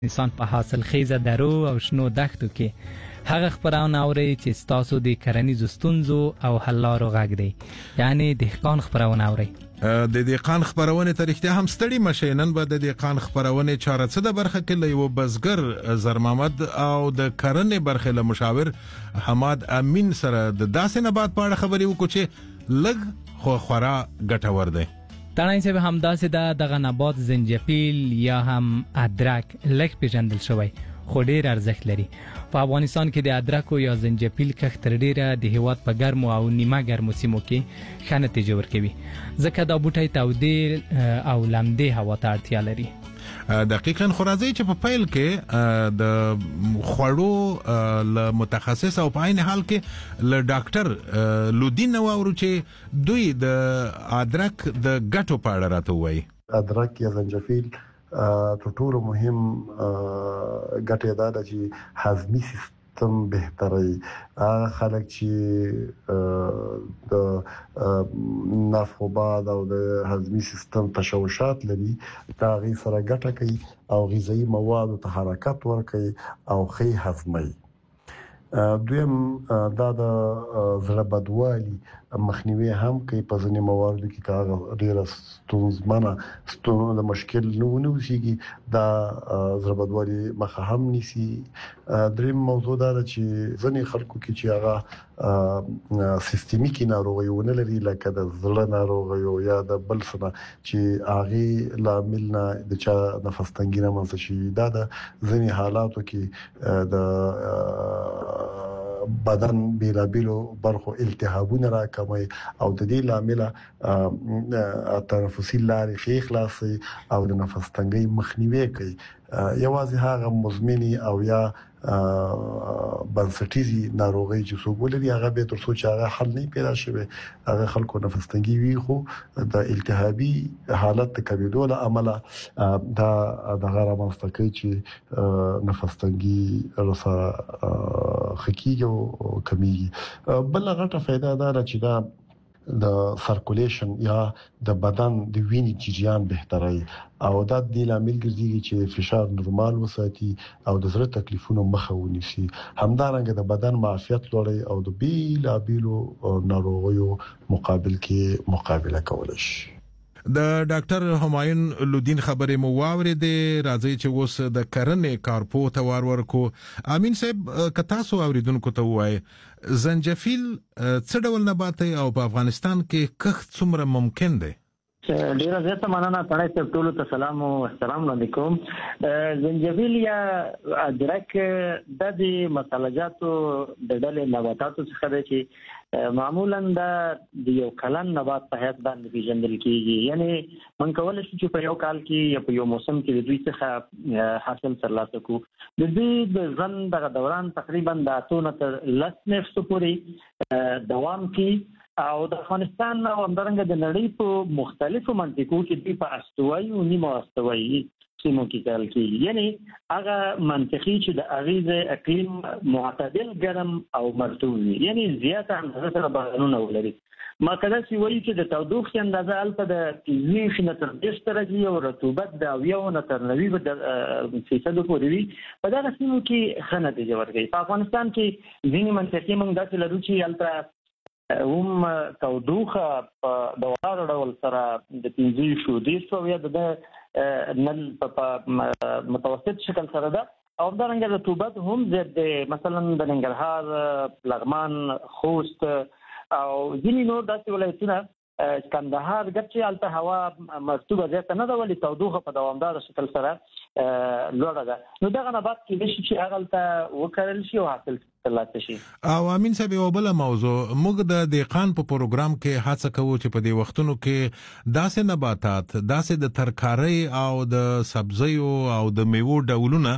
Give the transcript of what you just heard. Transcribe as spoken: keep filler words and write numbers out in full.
انسان په حاصل خیزه درو او شنو دښتو کې هغه خبرونه اوري چې ستاسو د کرنیزو ستونزو او حل لارو غږ دی، یعنی دهقان خبرونه اوري. د دهقان خبرونه ته رښتیا هم ستړي مشئ. نن به د دهقان خبرونه چاره څه د برخه کې له یو بزګر زر محمد او د کرنې برخه له مشاور حماد امین سره د داسې نبات په اړه خبرې وکړو چې لږ خو خورا ګټور دی. تړای چې هم داسې د دغه نبات زنجفیل یا هم ادرک لږ پیژندل شوی خو ډیر ارزښت لري. په افغانستان کې د ادرک یا زنجفیل کښت تر ډیره د هیواد په ګرمو او نیمه ګرمو سیمو کې ښه نتیجه ورکوي، ځکه دا بوټی تودې او لمدې هوا ته اړتیا لري. دقیقاً خو راځي چې په پیل کې د خوړو له متخصص او په عین حال کې له ډاکټر لودین واورو چې دوی د ادرک د ګټو په اړه راته وایي. ادرک یا زنجفیل تر ټولو مهم ګټه دا ده چې هضمي سیستم بهتري. خلک چې د نافوباد او د هضمي سیستم تشوشات لري دا غي سره ګټه کوي او غذایی مواد ته حرکت ورکوي او خي هضمي. دویم دا د زړه بدوالي مخنیوي هم کوي. په ځینې مواردو کې کاغه ډیره ستونزمنه ستونزه د مشکل نه ونوسیږي دا زړه بدوالي مخه هم نیسي. دریم موضوع دا چې ځینې خلکو کې چې هغه سیستمیکي ناروغیونه لري لکه د زړه ناروغي یا د بل څه چې هغه لامل نه د چا نفس تنګي نه منځ شي دا د ځینې حالاتو کې د بدن بیلابیلو برخو التهابونه راکموي او د دې لامل تنفسي لارې ښې خلاصي او د نفس تنګي مخنیوي کوي. یوازې هغه مزمني او یا بنسټیزي ناروغي چې څوک ولري هغه به تر څو چې هغه حل نه پیدا شي هغه خلکو نفس تنګي وي خو د التهابي حالت کمیدو له امله دا د غیر مستقي چې نفس تنګي رسا خکیږي او کمیږي. بل غټه فائدہ دا چې دا د سرکولیشن یا د بدن د وینې جریان بهتري او دا د لامل ګرځي چې فشار نورمال وساتي او د زړه تکلیفونو مخه ونیسي. همدارنګه د بدن معافیت لوړي او د بیلا بیلو ناروغیو مقابل کې مقابله کولای شي. د ډاکټر همایون لودین خبرې مو واورېدې. راځي چې اوس د کرنې کارپو ته ور ورکو. امین صاحب که تاسو اوریدونکو ته وایي زنجفیل څه ډول نبات دی او په افغانستان کې کښت څومره ممکن دی؟ ډیره زیاته مننه تړای ته ټول ته سلام او احترام علیکم. زنجبیل یا ادرک د دې مصالحاتو د ډلې نباتاتو څخه دی چې معمولا د یو کلن نبات په حیث باندې پیژندل کیږي. یعنی من کولای شو چې په یو کال کې یا په یو موسم کې د دوی څخه حاصل ترلاسه کړو. د دې د ژوند دغه دوران تقریبا د اتو تر لس میاشتو پورې دوام کوي او د افغانستان او همدارنګه د نړۍ په مختلفو منطقو کې دوی په استوایي او نیمه استوایي سیمو کې کار کوي. یعنی هغه منطقي چې د اغیزه اقلیم معتدل ګرم او مرطوب وي، یعنی زیاته اندازه سره بارانونه ولري. ما کله چې وایي چې د تودوخې اندازه البته د پنځه نه تر دېرش درجې او رطوبت د اویا نه تر نوي فیصد پورې وي، په دغه سیمو کې ښه نتیجه ورکوي. په افغانستان کې ځینې منطقې موږ داسې لرو چې هلته هم تودوخه په دوامدار ډول سره د پنځه شو دېرش او یا د نل په متوسط شکل سره ده او همدارنګه رطوبت هم زیات دی. مثلا د ننګرهار، لغمان، خوست او ځینې نور داسې ولایتونه کندهار ګرچې هلته هوا مرطوبه زیاته نه ده ولی تودوخه په دوامدار شکل سره لوړه ده. نو دغه نبات کېدای شي چې هغه هلته وکرل شي او حاصل ترلاسه شي. او امین صاحب یوه بله موضوع، موږ د دهقان په پروګرام کې هڅه کوو چې په دې وختونو کې داسې نباتات، داسې د ترکارۍ او د سبزیو او د میوو ډولونه